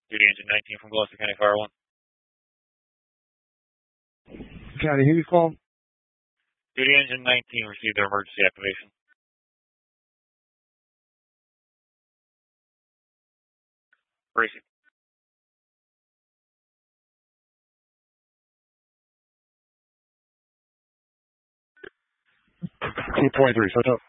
Duty Engine 19 from Gloucester County Fire 1. County, who you call? Duty Engine 19 received their emergency activation. Racing. 223, shut up.